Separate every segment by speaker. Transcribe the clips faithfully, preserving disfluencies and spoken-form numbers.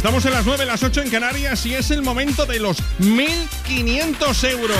Speaker 1: Estamos en las nueve, las ocho en Canarias y es el momento de los mil quinientos euros.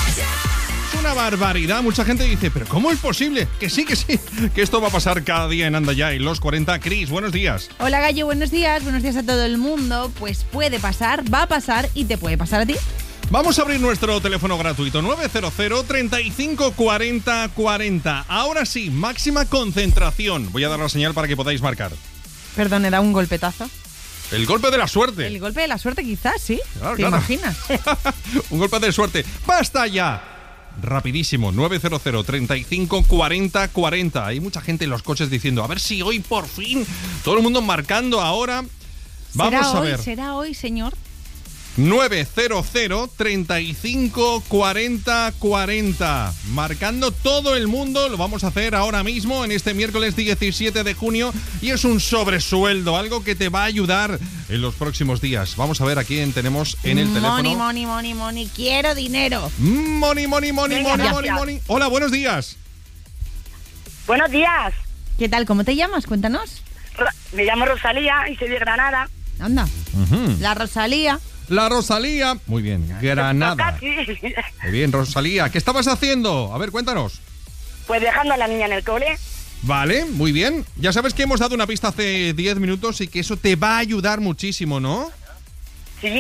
Speaker 1: Es una barbaridad. Mucha gente dice, ¿pero cómo es posible? Que sí, que sí, que esto va a pasar cada día en Anda Ya y los cuarenta. Cris, buenos días.
Speaker 2: Hola Gallo, buenos días. Buenos días a todo el mundo. Pues puede pasar, va a pasar y te puede pasar a ti.
Speaker 1: Vamos a abrir nuestro teléfono gratuito nueve cero cero, treinta y cinco, cuarenta, cuarenta. Ahora sí, máxima concentración. Voy a dar la señal para que podáis marcar.
Speaker 2: Perdón, ¿he dado un golpetazo?
Speaker 1: El golpe de la suerte.
Speaker 2: El golpe de la suerte quizás, sí.
Speaker 1: Claro,
Speaker 2: ¿Te
Speaker 1: claro.
Speaker 2: imaginas?
Speaker 1: Un golpe de suerte. ¡Basta ya! Rapidísimo, nueve cero cero, treinta y cinco, cuarenta, cuarenta. Hay mucha gente en los coches diciendo, a ver si hoy por fin. Todo el mundo marcando ahora. Vamos
Speaker 2: ¿Será
Speaker 1: a
Speaker 2: hoy,
Speaker 1: ver.
Speaker 2: ¿Será hoy, señor?
Speaker 1: nueve cero cero, treinta y cinco, cuarenta, cuarenta. Marcando todo el mundo. Lo vamos a hacer ahora mismo en este miércoles diecisiete de junio. Y es un sobresueldo, algo que te va a ayudar en los próximos días. Vamos a ver a quién tenemos en el teléfono.
Speaker 2: Money, money, money, money. Quiero dinero.
Speaker 1: Money, money, money,
Speaker 3: Venga,
Speaker 1: money,
Speaker 3: gracias.
Speaker 1: money, money. Hola, buenos días.
Speaker 3: Buenos días.
Speaker 2: ¿Qué tal? ¿Cómo te llamas? Cuéntanos.
Speaker 3: Ro- Me llamo Rosalía y soy de Granada.
Speaker 2: Anda.
Speaker 1: Uh-huh.
Speaker 2: La Rosalía.
Speaker 1: La Rosalía. Muy bien, Granada.
Speaker 3: Casi.
Speaker 1: Muy bien, Rosalía. ¿Qué estabas haciendo? A ver, cuéntanos.
Speaker 3: Pues dejando a la niña en el cole.
Speaker 1: Vale, muy bien. Ya sabes que hemos dado una pista hace diez minutos y que eso te va a ayudar muchísimo, ¿no?
Speaker 3: Sí.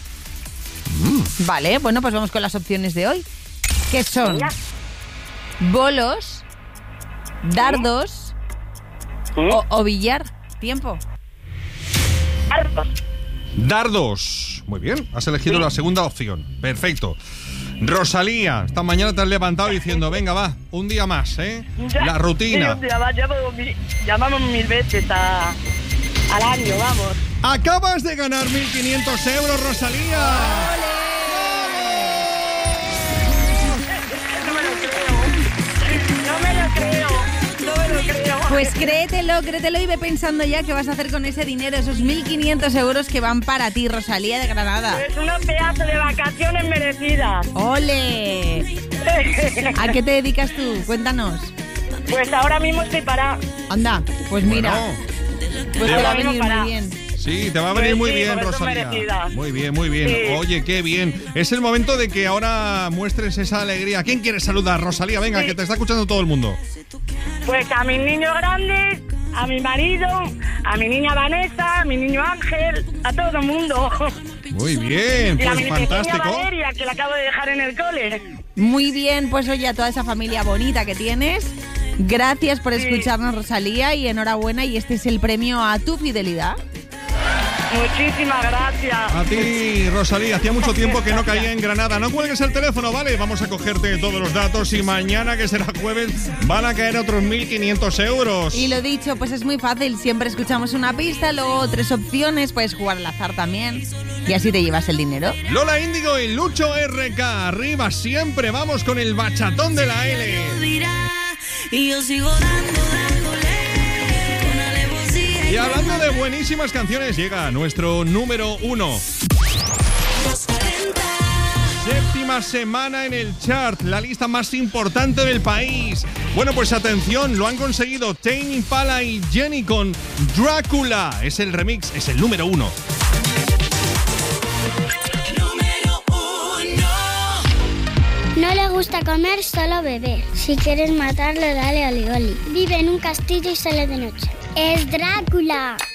Speaker 2: Vale, bueno, pues vamos con las opciones de hoy. ¿Qué son?
Speaker 3: Venga.
Speaker 2: Bolos, dardos
Speaker 3: ¿Sí?
Speaker 2: o, o billar. Tiempo.
Speaker 3: Arcos.
Speaker 1: Dardos. Muy bien, has elegido
Speaker 3: Sí.
Speaker 1: la segunda opción. Perfecto. Rosalía, esta mañana te has levantado diciendo, venga, va, un día más, ¿eh?
Speaker 3: Ya-
Speaker 1: La rutina.
Speaker 3: Sí, ya va- llamamos, mi- llamamos mil veces a, al año, vamos.
Speaker 1: Acabas de ganar mil quinientos euros, Rosalía.
Speaker 3: No me lo creo. No me lo creo. No me lo creo.
Speaker 2: Pues créetelo, créetelo y ve pensando ya qué vas a hacer con ese dinero, esos mil quinientos euros que van para ti, Rosalía de Granada.
Speaker 3: Es unos pedazos de vacaciones merecidas.
Speaker 2: ¡Ole! ¿A qué te dedicas tú? Cuéntanos.
Speaker 3: Pues ahora mismo estoy parada.
Speaker 2: Anda, pues mira,
Speaker 1: Bueno,
Speaker 2: pues
Speaker 1: te
Speaker 2: te va a
Speaker 3: va-
Speaker 2: venir
Speaker 3: para-
Speaker 2: muy bien.
Speaker 1: sí, te va a venir muy
Speaker 3: Sí,
Speaker 1: bien,
Speaker 3: porque son
Speaker 1: Rosalía.
Speaker 3: merecidas.
Speaker 1: Muy bien, muy bien.
Speaker 3: Sí.
Speaker 1: Oye, qué bien. Es el momento de que ahora muestres esa alegría. ¿Quién quieres saludar, Rosalía? Venga,
Speaker 3: Sí.
Speaker 1: que te está escuchando todo el mundo.
Speaker 3: Pues a mis niños grandes, a mi marido, a mi niña Vanessa, a mi niño Ángel, a todo el mundo.
Speaker 1: Muy bien,
Speaker 3: Y a
Speaker 1: pues
Speaker 3: mi pequeña
Speaker 1: fantástico.
Speaker 3: Valeria, que la acabo de dejar en el cole.
Speaker 2: Muy bien, pues oye, a toda esa familia bonita que tienes. Gracias por
Speaker 3: Sí.
Speaker 2: escucharnos, Rosalía, y enhorabuena. Y este es el premio a tu fidelidad.
Speaker 3: Muchísimas gracias.
Speaker 1: A ti, Rosalía, hacía mucho tiempo que no caía en Granada. No cuelgues el teléfono, ¿vale? Vamos a cogerte todos los datos y mañana, que será jueves, van a caer otros mil quinientos euros.
Speaker 2: Y lo dicho, pues es muy fácil. Siempre escuchamos una pista, luego tres opciones. Puedes jugar al azar también. Y así te llevas el dinero.
Speaker 1: Lola Índigo y Lucho R K, arriba siempre. Vamos con el bachatón de la L.
Speaker 4: Y yo sigo dando, dándole con alevosía.
Speaker 1: Y hablando de buenísimas canciones, llega nuestro número uno. Séptima semana en el chart, la lista más importante del país. Bueno, pues atención, lo han conseguido Tame Impala y Jenny con Drácula. Es el remix, es el número uno.
Speaker 4: Número uno.
Speaker 5: No le gusta comer, solo beber. Si quieres matarlo, dale oli oli. Vive en un castillo y sale de noche. Es Drácula.